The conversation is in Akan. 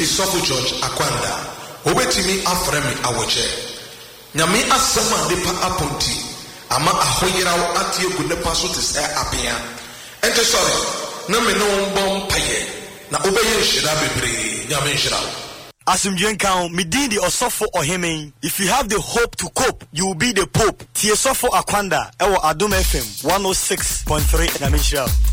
Isofo George Akwanda obetimi afremi awoche nyame asema depa aponti ama ahoyerawo atie gu nepa so te say apia ente sorry na me no mbom paye na obeye hira bebre nyame hira. Asumdwen kan midin the Osofo Ohemen. If you have the hope to cope, you will be the Pope. Tie Osofo Akwanda ewo Adom FM 106.3 nyame hira.